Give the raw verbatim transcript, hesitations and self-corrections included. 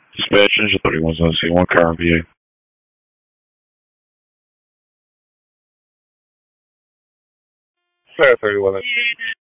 Dispatch Ninja thirty-one zone C one car in V A. Fire thirty-one.